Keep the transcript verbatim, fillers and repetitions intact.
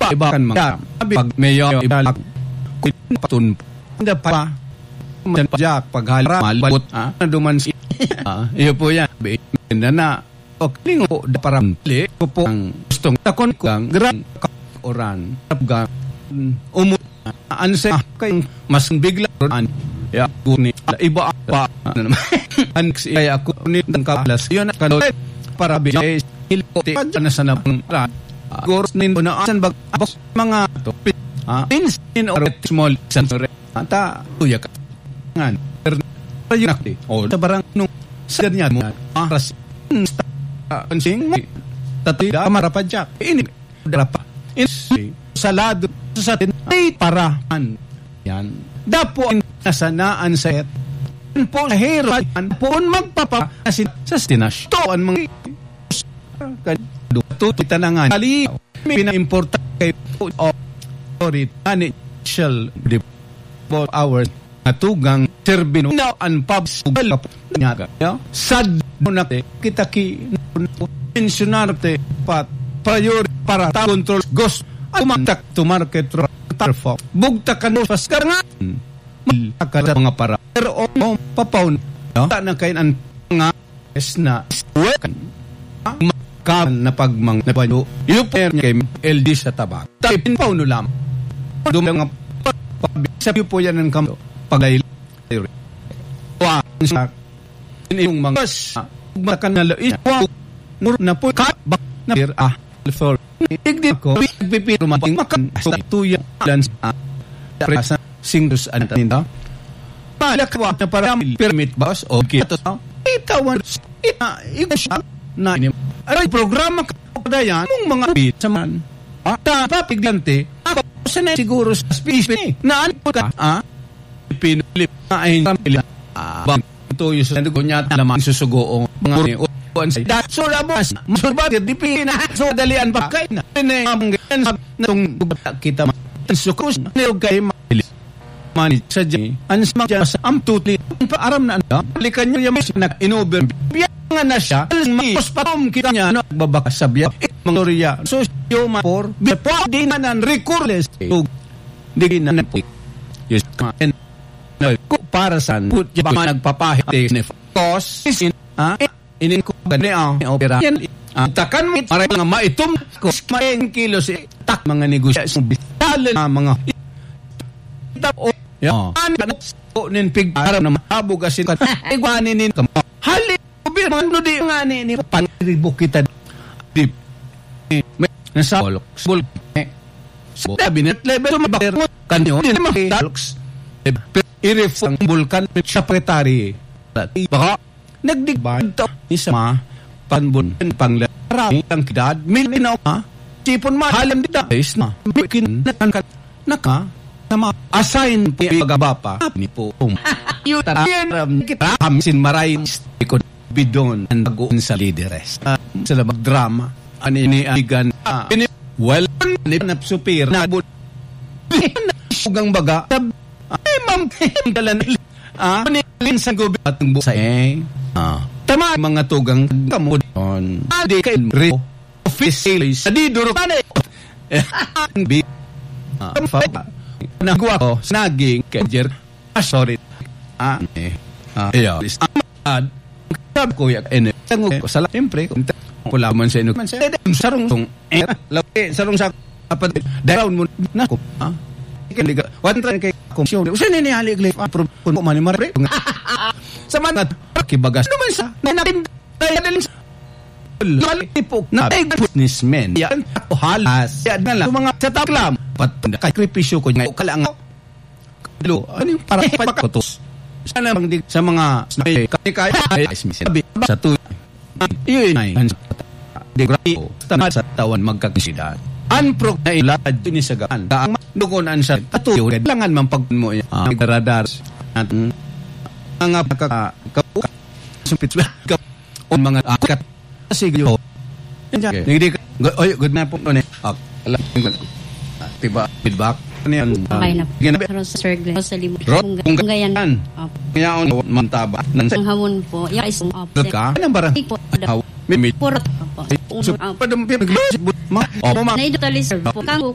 iba kan mga pag mayo iba patun hindi pa man pajak paghala malbot ah duman si ah iyo po yan na na okay po da para li ko po ang gustong takon ko ang gran oran tapga umu an sa kay mas bigla ron ya guni iba pa an kaya ako ni tangkalas yon kan para bi hilpote na sana para gors nin na asan bag mga to ah in or small sensor ata tuya ka ngan yun nakti o sa barang nung sa niya mo aras ansing tati da marapadyak ini drapa in salado sa tin ay parahan yan dapo ang nasanaan sa et po hero po magpapa sa stinash to ang mga to tanangan ali pina-import kay authority ani shall the four hours atugang terbino now and pubs nyaga sad na kita ki mentionarte pat priority para control ghost umatak to market tarfo bugtakan pas karnga akala mga para pero o papawn ta na kain an nga es na wekan kan na pagmang na payo yu per kay L D sa tabak tapin pauno lam do mga sabi po yan ng kampo pagay wa sa yung mga makanalo iswa mur na po ka na per ah for igdi ko pipiro mating makan sa tuya lan sa presa singdos anatinda palakwa na para permit boss o kito itawan ita igusya na ini ay programa kadayan mong mga bit sa man ata papiglante ako sanay siguro sa speech na ano ka ah pinulip na ay pamilya bang ito yung sandugo niya naman susugoong mga uwan sa dat so labas masurbatir di pina so dalian pa kay na pinay natong kita sukus niyog kay mani sa dyan ans mga sa amtutli paaram na balikan nyo yung na inover nga na siya mas patom kita niya nagbabaka sa biyak mga riya so yung for before di na nan recordless di na na yes ko para san put yung mga nagpapahit ni cause ah inin ko gani ang opera takan mo para nga maitom ko maeng kilos tak mga negosyo bital mga tao ya ano nin pig para na mahabog kasi igwanin nin hali man no di nga ni ni panribo kita di nasa bolok bol sabi net level mabakir kanyo di makaloks irefang bulkan secretary baka nagdigban to isa panbun panglarami ang kidad milinaw ha sipon mahalam dita is na bikin naka na assign po pagabapa ni po yung taram kita hamsin marayin ikon bidon ang bagoon sa leaderes uh, sa labag drama ani ni agan uh, well ni napsupir na sugang baga ay ma'am dalan ah ni sa gobyerno at ng busa eh ah tama mga tugang kamudon adi kay re officially sa di duro tane bi ah nagwa ko snaging kajer sorry ah eh ah yeah sabi ko yak ene tango ko sala sempre ko laman sa ino sarong song eh lawi sarong sa apat down mo na ko ah kaya one try kay komisyon usa ni ali glef approve ko man mare sa man kibagas naman sa natin dalin lalipok na businessmen yan halas yan na lang mga sa taklam pat kay kripisyo ko ngay kala nga lo ano para pagkatos sana bang sa mga kaya sa tu yun ay de grado sa tawan magkakisidan anprog na ilad ni sagaan ang dugonan sa tatuyo langan man pag mo uh, radar at mga pagka sumpit o mga akat sige yo hindi oy good na po ne alam tiba feedback yan okay na pero sa Sir Glenn sa limot kung gayan kaya on mantaba ng hamon po ya is up ka nang barang mimit puro po padum ma na ito tali sir po kang